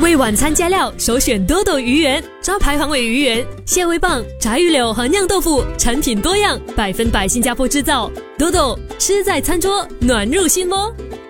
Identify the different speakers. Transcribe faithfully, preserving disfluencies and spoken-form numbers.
Speaker 1: 为晚餐加料，首选多多鱼圆，招牌黄尾鱼圆、蟹味棒、炸鱼柳和酿豆腐，产品多样，百分百新加坡制造。多多吃在餐桌，暖入心窝。